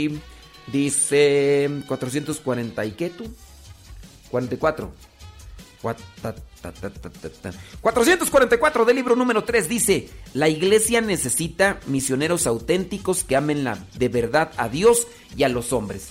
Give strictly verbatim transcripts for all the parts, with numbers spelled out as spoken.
Dice cuatrocientos cuarenta y ¿qué tú? cuarenta y cuatro. cuatrocientos cuarenta y cuatro del libro número tres dice: la iglesia necesita misioneros auténticos que amen la, de verdad a Dios y a los hombres.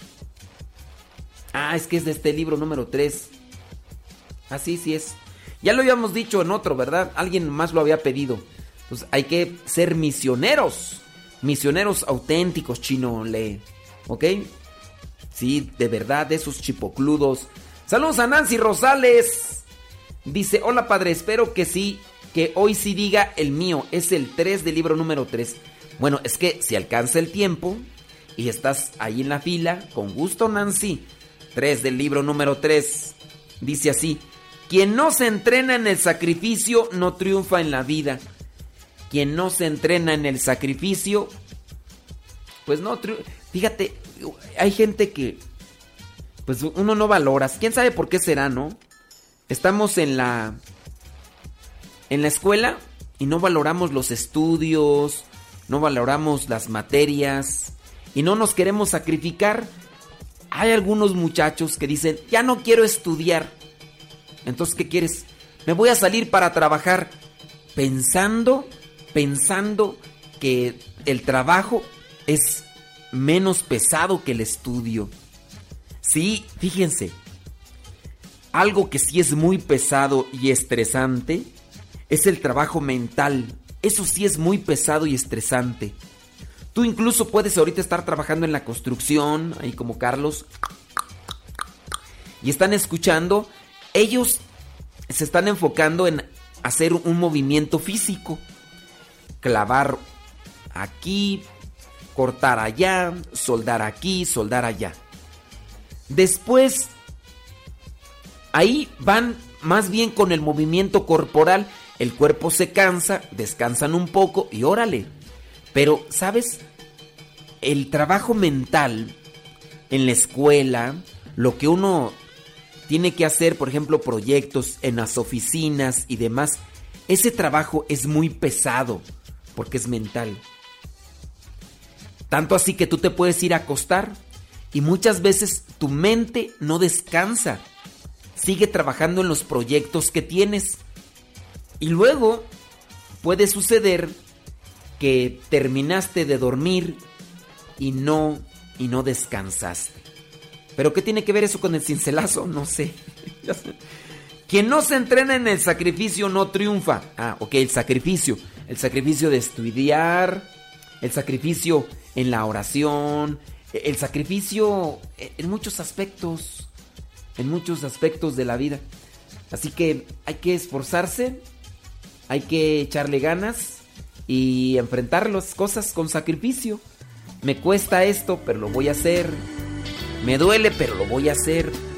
Ah, es que es de este libro número tres. Así sí, sí es. Ya lo habíamos dicho en otro, ¿verdad? Alguien más lo había pedido. Pues hay que ser misioneros. Misioneros auténticos, chino, le. ¿Ok? Sí, de verdad, de esos chipocludos. Saludos a Nancy Rosales. Dice: hola padre, espero que sí, que hoy sí diga el mío. Es el tres del libro número tres. Bueno, es que si alcanza el tiempo y estás ahí en la fila, con gusto, Nancy. tres del libro número tres. Dice así: quien no se entrena en el sacrificio no triunfa en la vida. Quien no se entrena en el sacrificio, pues no triunfa. Fíjate, hay gente que pues uno no valora. ¿Quién sabe por qué será, no? Estamos en la en la escuela y no valoramos los estudios, no valoramos las materias y no nos queremos sacrificar. Hay algunos muchachos que dicen: ya no quiero estudiar. Entonces, ¿qué quieres? Me voy a salir para trabajar, pensando, pensando que el trabajo es menos pesado que el estudio. Sí, fíjense, algo que sí es muy pesado y estresante es el trabajo mental. Eso sí es muy pesado y estresante. Tú incluso puedes ahorita estar trabajando en la construcción, ahí como Carlos, y están escuchando. Ellos se están enfocando en hacer un movimiento físico. Clavar aquí, cortar allá, soldar aquí, soldar allá. Después, ahí van más bien con el movimiento corporal. El cuerpo se cansa, descansan un poco y órale. Pero, ¿sabes? El trabajo mental en la escuela, lo que uno tiene que hacer, por ejemplo, proyectos en las oficinas y demás, ese trabajo es muy pesado porque es mental. Tanto así que tú te puedes ir a acostar y muchas veces tu mente no descansa. Sigue trabajando en los proyectos que tienes. Y luego puede suceder que terminaste de dormir y no, y no descansaste. ¿Pero qué tiene que ver eso con el cincelazo? No sé. Quien no se entrena en el sacrificio no triunfa. Ah, ok, el sacrificio. El sacrificio de estudiar, el sacrificio en la oración, el sacrificio en muchos aspectos, en muchos aspectos de la vida. Así que hay que esforzarse, hay que echarle ganas y enfrentar las cosas con sacrificio. Me cuesta esto, pero lo voy a hacer. Me duele, pero lo voy a hacer.